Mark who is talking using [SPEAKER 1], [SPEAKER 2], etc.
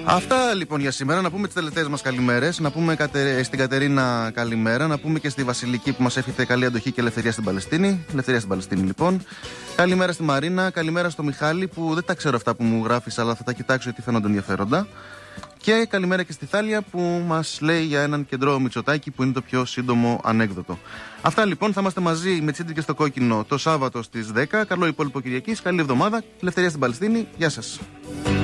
[SPEAKER 1] Αυτά λοιπόν για σήμερα. Να πούμε τις τελευταίες μας καλημέρες. Να πούμε στην Κατερίνα καλημέρα. Να πούμε και στη Βασιλική που μας εύχεται καλή αντοχή και ελευθερία στην Παλαιστίνη. Ελευθερία στην Παλαιστίνη λοιπόν. Καλημέρα στη Μαρίνα. Καλημέρα στο Μιχάλη που δεν τα ξέρω αυτά που μου γράφεις, αλλά θα τα κοιτάξω γιατί φαίνονται ενδιαφέροντα. Και καλημέρα και στη Θάλια που μας λέει για έναν κεντρό Μητσοτάκη που είναι το πιο σύντομο ανέκδοτο. Αυτά λοιπόν, θα είμαστε μαζί με τις Ίντρικες στο Κόκκινο το Σάββατο στις 10. Καλό υπόλοιπο Κυριακής, καλή εβδομάδα. Ελευθερία στην Παλαιστίνη. Γεια σας.